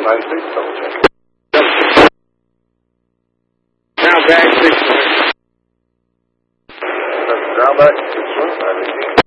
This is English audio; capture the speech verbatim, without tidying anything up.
nine six, double check. Now back six one. That's ground back, six one, nine eighteen.